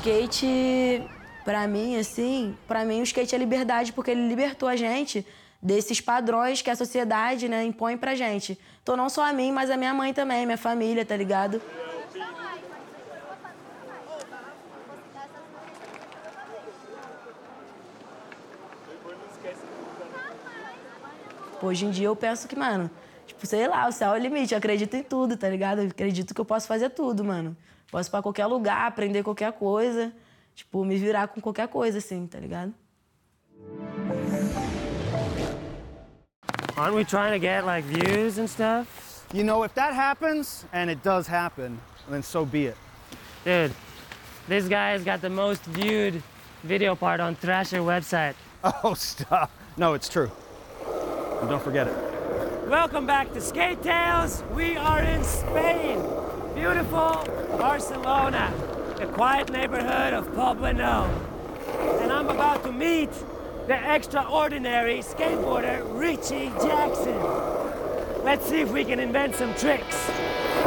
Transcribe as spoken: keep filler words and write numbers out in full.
skate, pra mim, assim, pra mim o skate é liberdade porque ele libertou a gente desses padrões que a sociedade, né, impõe pra gente. Então não só a mim, mas a minha mãe também, minha família, tá ligado? Hoje em dia eu penso que, mano, tipo, sei lá, o céu é o limite, eu acredito em tudo, tá ligado? Eu acredito que eu posso fazer tudo, mano. Posso ir pra qualquer lugar, aprender qualquer coisa, tipo, me virar com qualquer coisa, assim, tá ligado? Aren't we trying to get, like, views and stuff? You know, if that happens, and it does happen, then so be it. Dude, this guy's got the most viewed video part on Thrasher website. Oh, stop. No, it's true. And don't forget it. Welcome back to Skate Tales. We are in Spain. Beautiful Barcelona, the quiet neighborhood of Poblenou. And I'm about to meet the extraordinary skateboarder Richie Jackson. Let's see if we can invent some tricks.